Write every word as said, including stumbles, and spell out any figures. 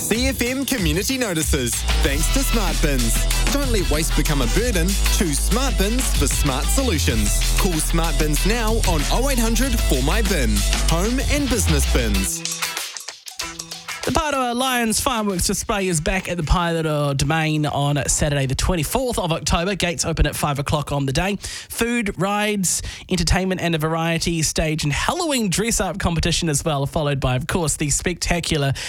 C F M Community Notices. Thanks to Smart Bins. Don't let waste become a burden. Choose Smart Bins for smart solutions. Call Smart Bins now on oh eight hundred four my bin. Home and business bins. The Paeroa Lions fireworks display is back at the Paeroa Domain on Saturday the twenty-fourth of October. Gates open at five o'clock on the day. Food, rides, entertainment and a variety stage and Halloween dress-up competition as well, followed by, of course, the spectacular